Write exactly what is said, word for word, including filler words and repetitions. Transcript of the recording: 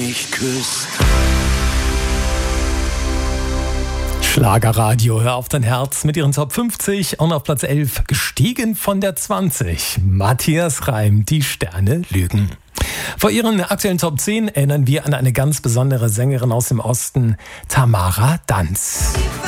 mich küsst. Schlagerradio, hör auf dein Herz mit ihren Top fünfzig und auf Platz elf gestiegen von der zwanzig. Matthias Reim, die Sterne lügen. Vor ihren aktuellen Top zehn erinnern wir an eine ganz besondere Sängerin aus dem Osten, Tamara Danz.